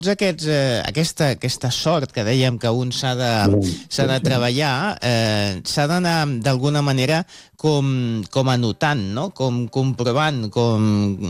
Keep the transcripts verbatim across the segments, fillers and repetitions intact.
Aquests, eh, aquesta, aquesta sort que dèiem que un s'ha de, s'ha de treballar, eh, s'ha d'anar d'alguna manera com, com anotant, no? Com comprovant, com,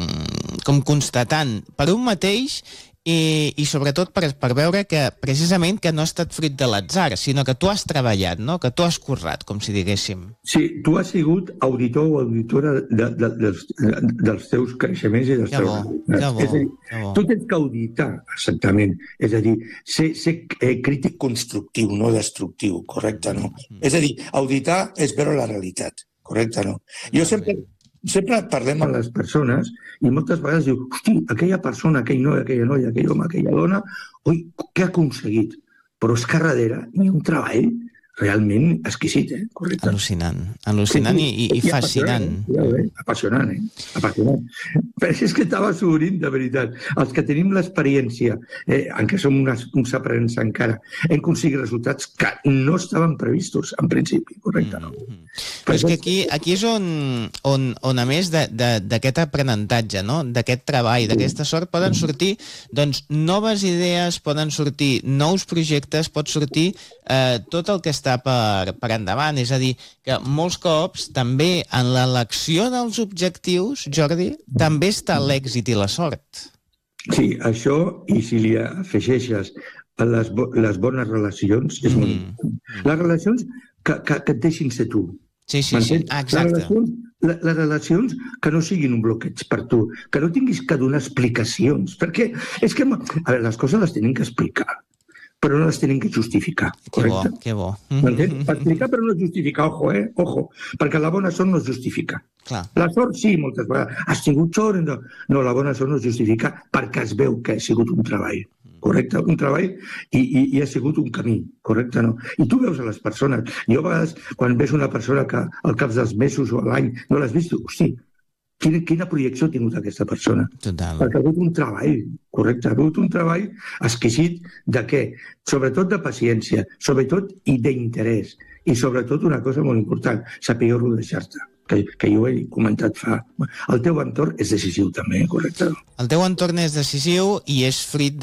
com constatant per un mateix i, i sobretot per, per veure que precisament que no ha estat fruit de l'atzar, sinó que tu has treballat, no? Que tu has currat, com si diguéssim. Sí, tu has sigut auditor o auditora de, de, dels, dels teus creixements i dels que teus... Bo, que bo, és a dir, que bo. tu tens que auditar, exactament. És a dir, ser, ser eh, crític constructiu, no destructiu, correcte, no? Mm. És a dir, auditar és veure la realitat, correcte, no? Jo sempre... Sempre parlem amb les persones i moltes vegades diu, hosti, aquella persona, aquell noi, aquella noia, aquell home, aquella dona, oi, què ha aconseguit? Però és que darrere hi ha un treball realment exquisit, eh? Correcte. Al·lucinant, al·lucinant sí, sí. I, i, i fascinant. Apassionant, eh? Apassionant, eh? Apassionant. Però és que estava sobrint, de veritat. Els que tenim l'experiència, eh, en què som unes, uns aprenents encara, hem aconseguit resultats que no estaven previstos, en principi, correcte, no? Mm-hmm. Però és que aquí, aquí és on, on, on a més d'aquest aprenentatge, no? D'aquest treball, d'aquesta sort, poden sortir doncs, noves idees, poden sortir nous projectes, pot sortir eh, tot el que està per, per endavant. És a dir, que molts cops també en l'elecció dels objectius, Jordi, també està l'èxit i la sort. Sí, això, i si li afegeixes les, bo les bones relacions, és mm. molt important. Les relacions que, que, que et deixin ser tu. Sí, sí, sí. Ah, exacte. Les relacions, les, les relacions que no siguin un bloqueig per tu, que no tinguis que donar explicacions, perquè és que a veure, les coses les tenim que explicar, però no les tenim que justificar, correcte? Que bo, que bo. M'entens? Explicar però no justificar, ojo, eh? Ojo, perquè la bona sort no es justifica. Clar. La sort sí, moltes vegades. Has tingut sort? No, no, la bona sort no es justifica perquè es veu que ha sigut un treball. Correcte? Un treball i, i, i ha sigut un camí, correcte? No? I tu veus a les persones. Jo a vegades, quan veus una persona que al cap dels mesos o a l'any no l'has vist, hosti, quina, quina projecció ha tingut aquesta persona? Total. Perquè ha hagut un treball, correcte? Ha hagut un treball exquisit de què? Sobretot de paciència, sobretot i d'interès. I sobretot una cosa molt important, saber rodejar-te. Que, que jo he comentat fa... El teu entorn és decisiu també, correcte? El teu entorn és decisiu i és fruit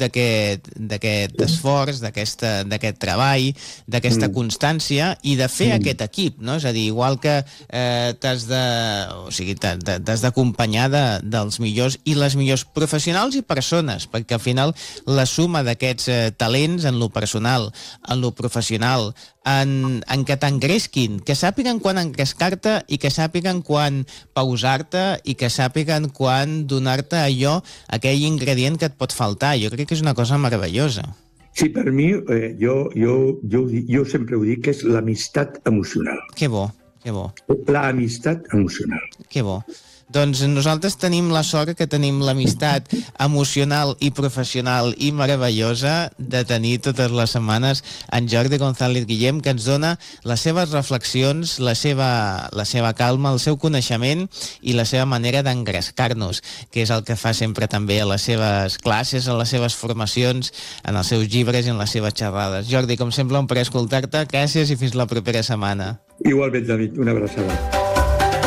d'aquest esforç, d'aquest treball, d'aquesta mm. constància i de fer mm. aquest equip, no? És a dir, igual que eh, t'has de... O sigui, t'has d'acompanyar de, dels millors i les millors professionals i persones, perquè al final la suma d'aquests eh, talents en lo personal, en lo professional, en, en que t'engresquin, que sàpiguen quan engrescar-te i que sàpiguen quan pausar-te i que sàpiguen quan donar-te allò, aquell ingredient que et pot faltar. Jo crec que és una cosa meravellosa. Sí, per mi, eh, jo, jo, jo, jo sempre ho dic, que és l'amistat emocional. Que bo, que bo. L'amistat emocional. Que bo. Doncs nosaltres tenim la sort que tenim l'amistat emocional i professional i meravellosa de tenir totes les setmanes en Jordi González Guillem, que ens dona les seves reflexions, la seva, la seva calma, el seu coneixement i la seva manera d'engrescar-nos, que és el que fa sempre també a les seves classes, a les seves formacions, en els seus llibres i en les seves xerrades. Jordi, com sempre, un plaer escoltar-te. Gràcies i fins la propera setmana. Igualment, David, una abraçada.